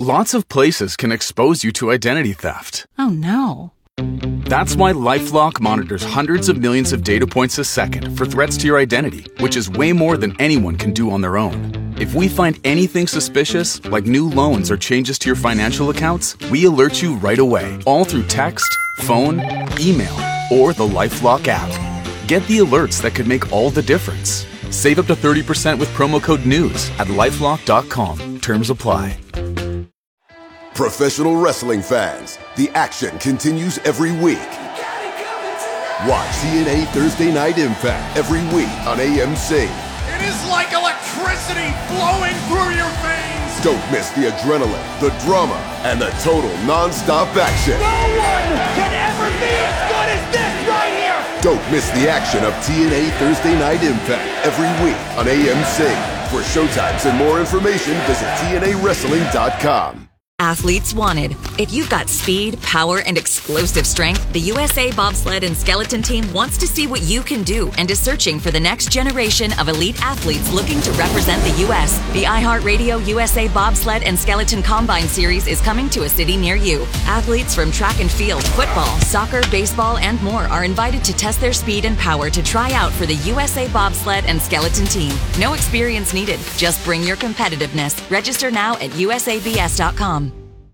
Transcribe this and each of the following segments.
Lots of places can expose you to identity theft. Oh, no. That's why LifeLock monitors hundreds of millions of data points a second for threats to your identity, which is way more than anyone can do on their own. If we find anything suspicious, like new loans or changes to your financial accounts, we alert you right away, all through text, phone, email, or the LifeLock app. Get the alerts that could make all the difference. Save up to 30% with promo code NEWS at LifeLock.com. Terms apply. Professional wrestling fans, the action continues every week. Watch TNA Thursday Night Impact every week on AMC. It is like electricity flowing through your veins. Don't miss the adrenaline, the drama, and the total non-stop action. No one can ever be as good as this right here. Don't miss the action of TNA Thursday Night Impact every week on AMC. For showtimes and more information, visit TNAWrestling.com. Athletes wanted. If you've got speed, power, and explosive strength, the USA Bobsled and Skeleton Team wants to see what you can do and is searching for the next generation of elite athletes looking to represent the U.S. The iHeartRadio USA Bobsled and Skeleton Combine Series is coming to a city near you. Athletes from track and field, football, soccer, baseball, and more are invited to test their speed and power to try out for the USA Bobsled and Skeleton Team. No experience needed. Just bring your competitiveness. Register now at usabs.com.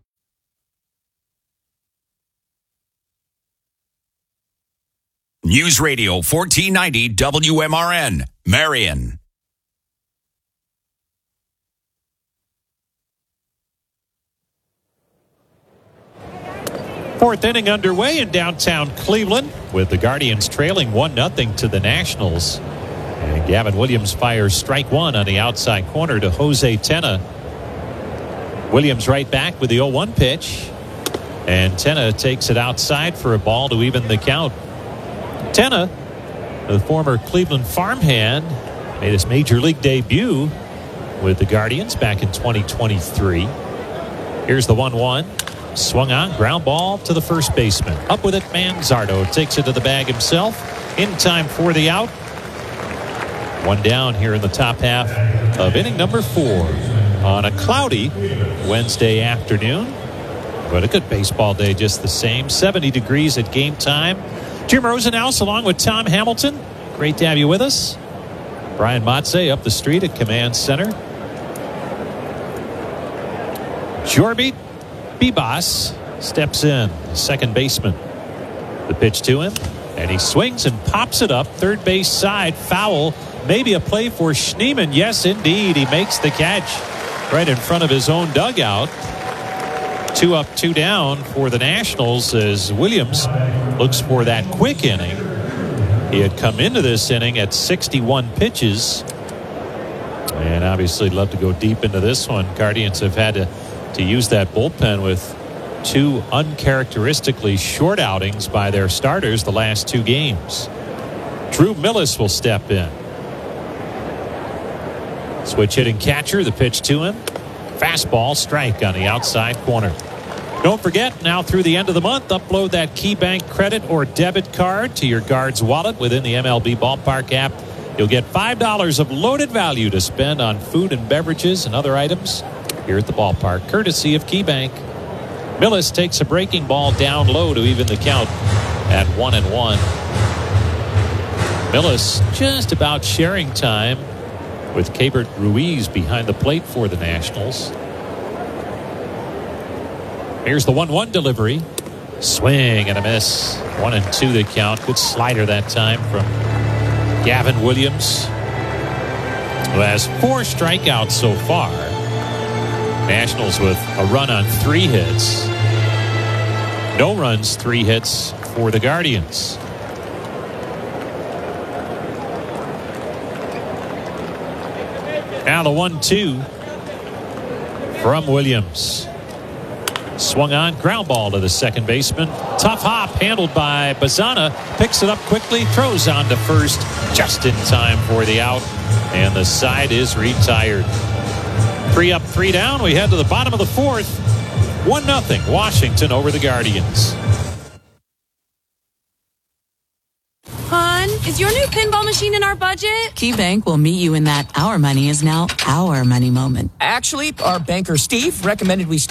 News Radio 1490 WMRN, Marion. Fourth inning underway in downtown Cleveland with the Guardians trailing 1-0 to the Nationals. And Gavin Williams fires strike one on the outside corner to Jose Tena. Williams right back with the 0-1 pitch. And Tena takes it outside for a ball to even the count. Tena, the former Cleveland farmhand, made his major league debut with the Guardians back in 2023. Here's the 1-1. Swung on, ground ball to the first baseman. Up with it, Manzardo takes it to the bag himself. In time for the out. One down here in the top half of inning number 4 on a cloudy Wednesday afternoon. But a good baseball day just the same. 70 degrees at game time. Jim Rosenhaus along with Tom Hamilton. Great to have you with us. Brian Motze up the street at Command Center. Jorby Bibas steps in, second baseman. The pitch to him, and he swings and pops it up. Third base side, foul. Maybe a play for Schneemann. Yes, indeed. He makes the catch right in front of his own dugout. 2 up, 2 down for the Nationals as Williams looks for that quick inning. He had come into this inning at 61 pitches. And obviously love to go deep into this one. Guardians have had to use that bullpen with 2 uncharacteristically short outings by their starters the last 2 games. Drew Millis will step in. Switch hitting catcher, the pitch to him. Fastball, strike on the outside corner. Don't forget, now through the end of the month, upload that KeyBank credit or debit card to your Guards wallet within the MLB Ballpark app. You'll get $5 of loaded value to spend on food and beverages and other items here at the ballpark, courtesy of KeyBank. Millis takes a breaking ball down low to even the count at 1-1. Millis just about sharing time with Keibert Ruiz behind the plate for the Nationals. Here's the 1-1 delivery. Swing and a miss. 1-2 the count. Good slider that time from Gavin Williams, who has 4 strikeouts so far. Nationals with a run on 3 hits. No runs, 3 hits for the Guardians. Now the 1-2 from Williams. Swung on, ground ball to the second baseman. Tough hop handled by Bazana. Picks it up quickly, throws on to first just in time for the out. And the side is retired. 3 up, 3 down. We head to the bottom of the 4th. 1-0 Washington over the Guardians. Hon, is your new pinball machine in our budget? KeyBank will meet you in that our money is now our money moment. Actually, our banker Steve recommended we